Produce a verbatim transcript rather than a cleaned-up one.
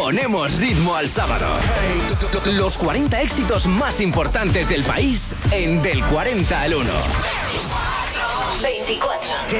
ponemos ritmo al sábado. Los cuarenta éxitos más importantes del país en Del cuarenta al uno. veinticuatro.